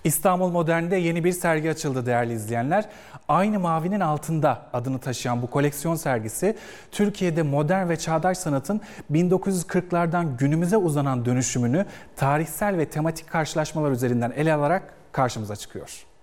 İstanbul Modern'de yeni bir sergi açıldı değerli izleyenler. Aynı mavinin altında adını taşıyan bu koleksiyon sergisi Türkiye'de modern ve çağdaş sanatın 1940'lardan günümüze uzanan dönüşümünü tarihsel ve tematik karşılaşmalar üzerinden ele alarak karşımıza çıkıyor.